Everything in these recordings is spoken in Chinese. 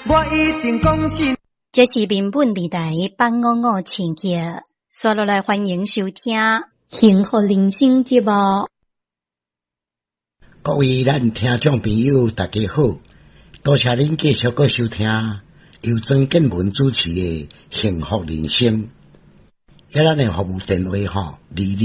我一定讲信。 这是民本电台帮我情节，刷落来欢迎收听幸福人生节目。 各位咱听众朋友大家好，多谢您继续搁收听由曾建文主持的幸福人生。咱的服务电话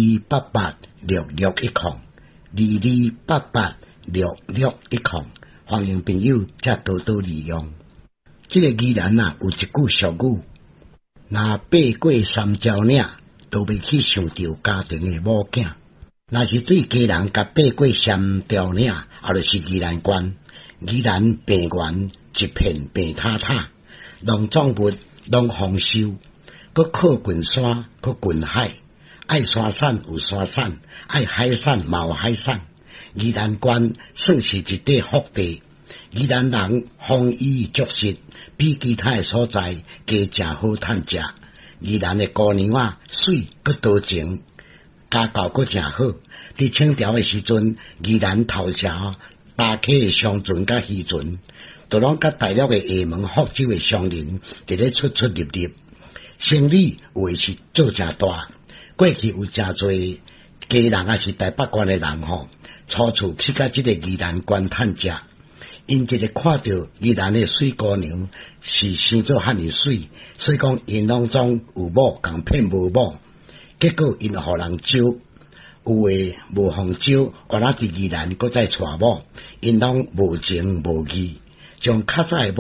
22886610，22886610，欢迎朋友再多多利用。这个宜兰有一句俗语，若爬过三角岭，都袂去想到家庭的某囝。若是对家人甲爬过三条岭，也就是宜兰关。宜兰平原一片平塌塌，农作物拢丰收，搁靠近山，搁近海，爱山产有山产，爱海产嘛有海产。宜兰关算是一块福地，宜兰人丰衣足食，比其他的所在加食好趁食。宜兰的姑娘水搁多情，家教搁诚好。伫清朝的时阵，宜兰头城大溪的商船甲渔船，都拢甲大陆的厦门、福州的商人伫咧出入入，生意有诶是做诚大。过去有诚侪家人也是台北县的人初次去到这个宜兰关趁食，因一直看到宜兰的水姑娘是生做遐尼水，所以讲因拢总有某共骗无某，结果因互人招。有诶无互招，原来伫宜兰搁再娶某，因拢无情无义，将较早诶